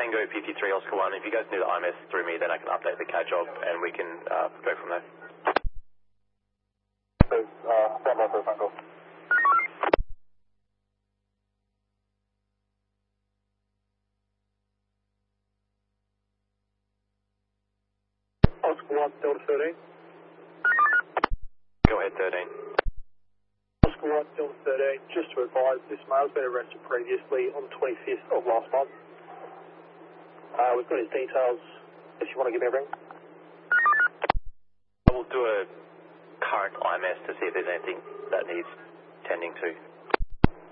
Tango 53 Oscar 1. If you guys do the IMS through me, then I can update the CAD job and we can go from there. So, stand by for a phone call. Oscar 1, Delta 13. Go ahead, 13. Oscar 1, Delta 13. Just to advise, this male's been arrested previously on the 25th of last month. We've got his details, if you want to give me a ring. We'll do a current IMS to see if there's anything that needs tending to.